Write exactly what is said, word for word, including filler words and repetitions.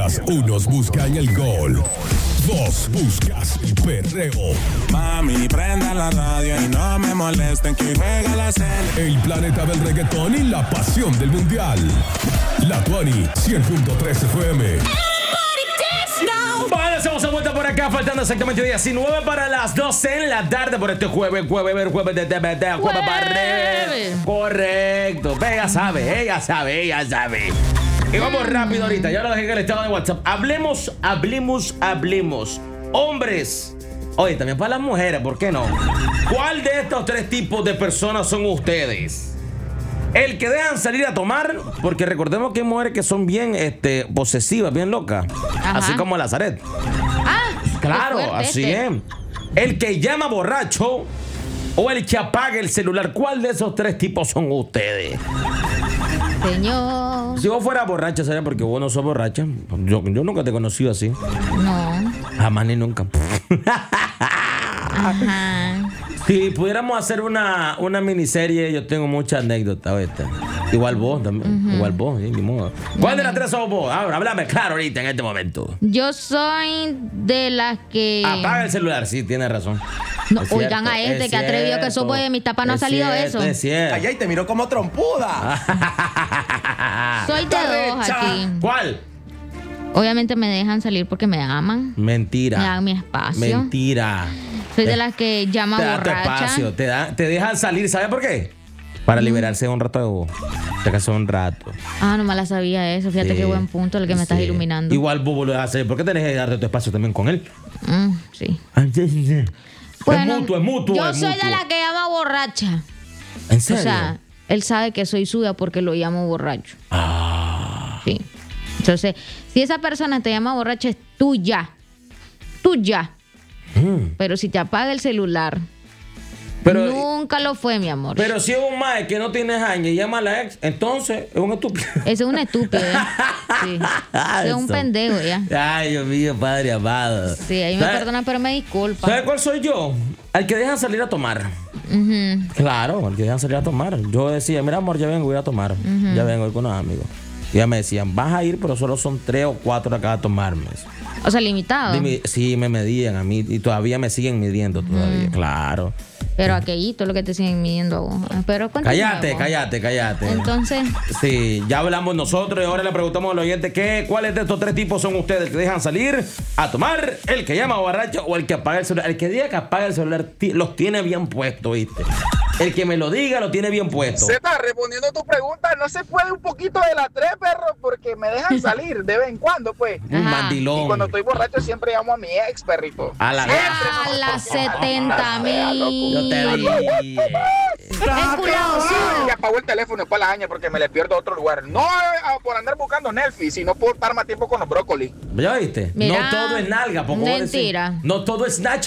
Mientras unos buscan el gol, vos buscas el perreo. Mami, prenda la radio y no me molesten que hoy juega la cena. El planeta del reggaetón y la pasión del mundial. La Tuani, cien punto tres F M. Bueno, hacemos una vuelta por acá, faltando exactamente diecinueve para las doce en la tarde por este jueves, jueves, jueves de T V T, jueves para correcto. Ella sabe, ella sabe, ella sabe. Y vamos rápido ahorita, ya lo dejé en el estado de WhatsApp. Hablemos, hablemos, hablemos. Hombres, oye, también para las mujeres, ¿por qué no? ¿Cuál de estos tres tipos de personas son ustedes? El que dejan salir a tomar, porque recordemos que hay mujeres que son bien este, posesivas, bien locas. Ajá. Así como Lazaret. Ah, claro, así es. El que llama borracho o el que apaga el celular. ¿Cuál de esos tres tipos son ustedes? Señor. Si vos fueras borracha, ¿sabes? Porque vos no sos borracha. Yo, yo nunca te he conocido así. No. Jamás ni nunca. Ajá. Si pudiéramos hacer una, una miniserie, yo tengo muchas anécdotas, ¿viste? Igual vos también, uh-huh. Igual vos, ¿sí? Ni modo. ¿Cuál uh-huh. de las tres sos vos? Ahora, háblame claro ahorita en este momento. Yo soy de las que... Apaga el celular, sí, tienes razón. No, oigan a este que atrevió que eso de mis tapas no ha salido cierto, eso. Es cierto. Ay, ay, te miró como trompuda. Soy de dos aquí. ¿Cuál? Obviamente me dejan salir porque me aman. Mentira. Me dan mi espacio. Mentira. Soy de las que llama te borracha. Te da tu espacio, te, da, te dejan salir, ¿sabes por qué? Para liberarse un rato de vos. Te casó un rato. Ah, no me la sabía eso. Fíjate sí. Qué buen punto el que me sí. estás iluminando. Igual vos volvés a hacer. ¿Por qué tenés que darte tu espacio también con él? Mm, sí. Bueno, es mutuo, es mutuo. Yo es soy mutuo. de la que llama borracha. ¿En serio? O sea, él sabe que soy suya porque lo llamo borracho. Ah. Sí. Entonces, si esa persona te llama borracha, es tuya. Tuya. Mm. Pero si te apaga el celular, pero, nunca lo fue, mi amor. Pero si es un mae que no tiene años y llama a la ex, entonces es un estúpido. Ese es un estúpido, ¿eh? Sí. Es un pendejo, ya. Ay, Dios mío, padre amado. Sí, ahí me perdonan, pero me disculpa. ¿Sabes cuál soy yo? El que deja salir a tomar. Uh-huh. Claro, el que deja salir a tomar. Yo decía, mira, amor, ya vengo, voy a tomar. Uh-huh. Ya vengo con unos amigos. Y ya me decían, vas a ir, pero solo son tres o cuatro acá a tomarme. O sea, limitado. Dime, sí, me medían a mí y todavía me siguen midiendo todavía, mm. claro. Pero aquellito es lo que te siguen midiendo a vos. Pero cállate, vos. cállate, cállate. Entonces. Sí, ya hablamos nosotros y ahora le preguntamos al oyente que cuáles de estos tres tipos son ustedes, el que dejan salir a tomar, el que llama borracho o el que apaga el celular. El que diga que apaga el celular los tiene bien puestos, ¿viste? El que me lo diga lo tiene bien puesto. Zeta, respondiendo a tu pregunta, no se puede un poquito de la tres, perro, porque me dejan salir de vez en cuando, pues. Un mandilón. Y cuando estoy borracho siempre llamo a mi ex, perrito. A la A las setenta mil. Yo te dije. Y apagó el teléfono después la aña porque me le pierdo a otro lugar. No por andar buscando Nelfi, sino por estar más tiempo con los brócolis. ¿Ya viste? Mira, no todo es nalga. Mentira. No todo es Snapchat.